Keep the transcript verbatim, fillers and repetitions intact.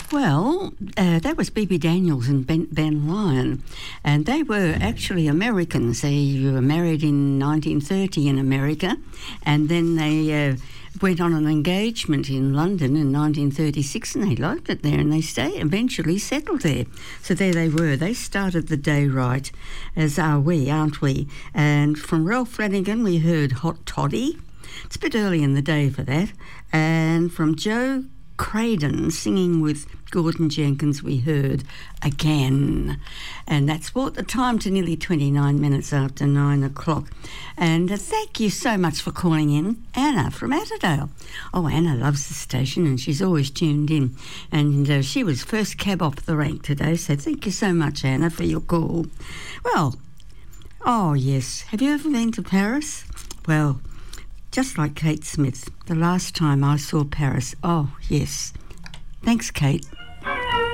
Well, uh, that was B B Daniels and Ben, Ben Lyon, and they were actually Americans. They were married in nineteen thirty in America, and then they uh, went on an engagement in London in nineteen thirty-six, and they liked it there, and they stay, eventually settled there. So there they were. They started the day right, as are we, aren't we? And from Ralph Flanagan, we heard Hot Toddy. It's a bit early in the day for that. And from Joe Craden singing with Gordon Jenkins, we heard Again. And that's brought the time to nearly twenty-nine minutes after nine o'clock. And uh, thank you so much for calling in, Anna from Atterdale. Oh, Anna loves the station and she's always tuned in. And uh, she was first cab off the rank today, so thank you so much, Anna, for your call. Well, oh yes, have you ever been to Paris? Well, just like Kate Smith, the last time I saw Paris, oh yes. Thanks, Kate.